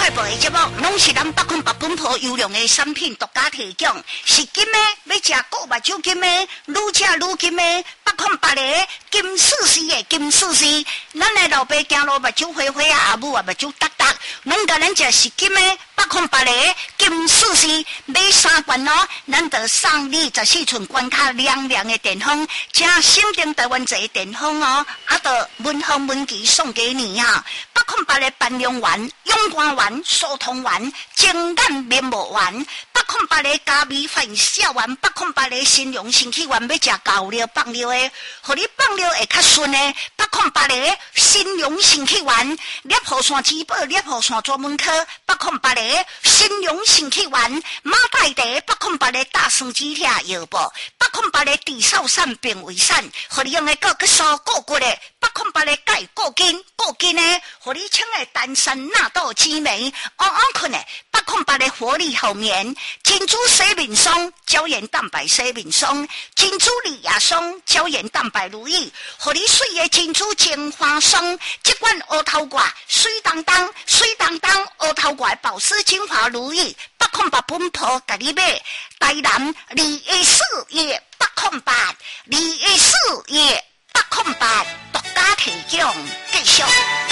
播的节目拢是咱百分百本土优良的产品独家提供，是金的，要食古目睭金的，愈食愈金的，百分百的金丝丝的金丝丝。咱的老爸行路目睭花花啊，阿母啊目睭耷耷，拢甲咱食是金的，百分百的金丝丝。买3罐哦，咱就送你14寸关卡亮亮的电风，加省电台湾这电风哦，啊，就文风文具送给你啊。百分百的半量丸、勇肝丸、疏通丸、精眼面膜丸，百分百的加米粉小丸，百分百的新荣新气丸，要食高料放料的，互你放料会较顺的，百分百的新荣新气丸，猎户山珠宝猎户山专门科，百分百的新荣新气丸，马黛茶百分百的大蒜止痛药布，百分百的地少散并胃散，互你用的骨素固骨的，百分百的钙固筋呢，互你请的丹参纳豆激酶，安困的，百分百的活力好眠，珍珠洗面霜胶原蛋白洗面霜，珍珠里亚霜胶原蛋白如意，互你水的珍珠精华霜，这款乌头瓜水当当乌头瓜保湿精华如意，百分百本土甲你买，台南2A4页808，2A4页808，独家提供，继续。